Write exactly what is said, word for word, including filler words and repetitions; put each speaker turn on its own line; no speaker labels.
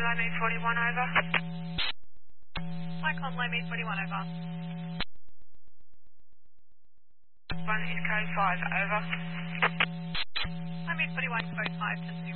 Lime eight forty-one, over.
Icon Lime eight forty-one, over.
One East Coast five, over.
Lime eight forty-one, code five, ten